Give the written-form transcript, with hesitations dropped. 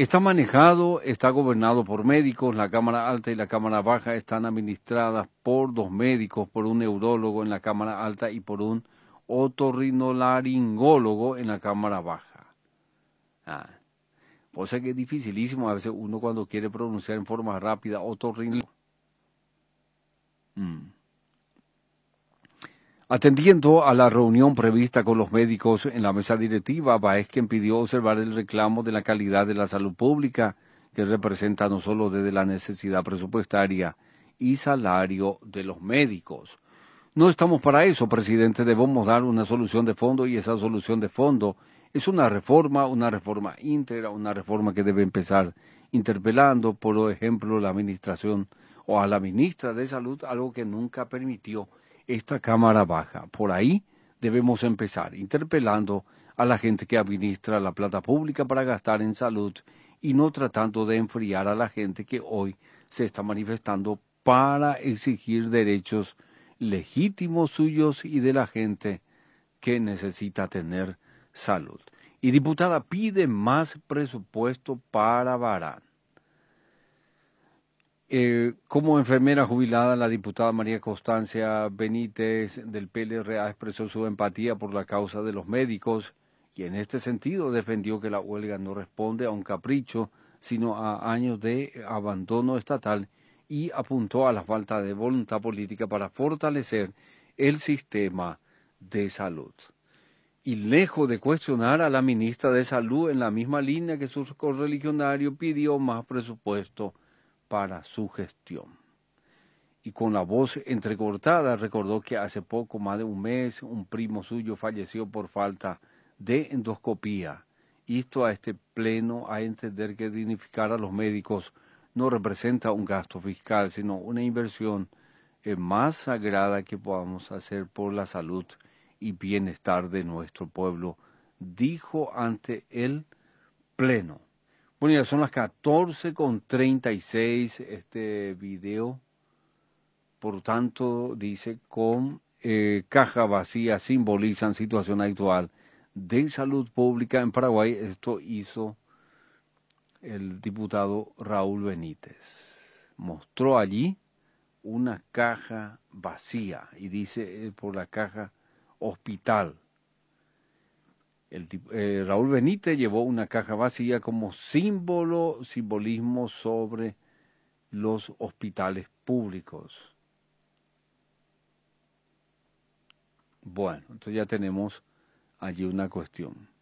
Está manejado, está gobernado por médicos, la Cámara Alta y la Cámara Baja están administradas por dos médicos, por un neurólogo en la Cámara Alta y por un otorrinolaringólogo en la Cámara Baja. O sea que es dificilísimo a veces uno cuando quiere pronunciar en forma rápida otorrinolaringólogo. Atendiendo a la reunión prevista con los médicos en la mesa directiva, Baezken pidió observar el reclamo de la calidad de la salud pública, que representa no solo desde la necesidad presupuestaria y salario de los médicos. No estamos para eso, presidente, debemos dar una solución de fondo y esa solución de fondo es una reforma íntegra, una reforma que debe empezar interpelando, por ejemplo, la administración o a la ministra de Salud, algo que nunca permitió esta Cámara Baja. Por ahí debemos empezar, interpelando a la gente que administra la plata pública para gastar en salud y no tratando de enfriar a la gente que hoy se está manifestando para exigir derechos legítimos suyos y de la gente que necesita tener salud. Y diputada pide más presupuesto para Barán. Como enfermera jubilada, la diputada María Constancia Benítez del PLRA expresó su empatía por la causa de los médicos y en este sentido defendió que la huelga no responde a un capricho, sino a años de abandono estatal y apuntó a la falta de voluntad política para fortalecer el sistema de salud. Y lejos de cuestionar a la ministra de Salud, en la misma línea que su correligionario, pidió más presupuesto para su gestión. Y con la voz entrecortada recordó que hace poco, más de un mes, un primo suyo falleció por falta de endoscopía. Esto a este pleno a entender que dignificar a los médicos no representa un gasto fiscal, sino una inversión más sagrada que podamos hacer por la salud y bienestar de nuestro pueblo, dijo ante el pleno. Bueno, ya son las 14:36 este video, por tanto dice con caja vacía simbolizan situación actual de salud pública en Paraguay. Esto hizo el diputado Raúl Benítez. Mostró allí una caja vacía y dice por la caja hospital. Raúl Benítez llevó una caja vacía como simbolismo sobre los hospitales públicos. Bueno, entonces ya tenemos allí una cuestión.